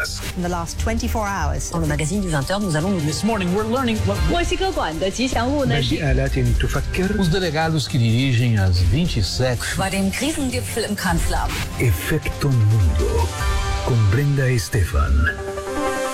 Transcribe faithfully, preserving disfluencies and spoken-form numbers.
horas. In the last twenty-four hours. Dans le magazine du vingt heures, nous allons nous... This morning we're learning what... 墨西哥馆的吉祥物呢是 بآلات تفكر. Os delegados que dirigem as vinte e sete... Bei dem Krisengipfel im Kanzleramt. Efecto Mundo con Brenda Estefan.